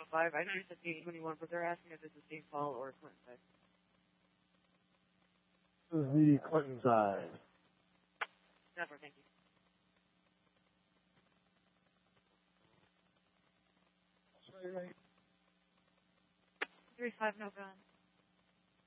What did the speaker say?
5. I know you said 821, but they're asking if it's the St. Paul or Clinton side. This is the Clinton side. Never, thank you. Right. 35, no gun.